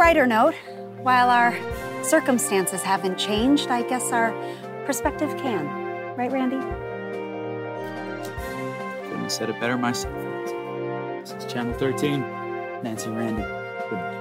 brighter note, while our circumstances haven't changed, I guess our perspective can. Right, Randy? Couldn't have said it better myself. This is Channel 13. Nancy Randy. Good night.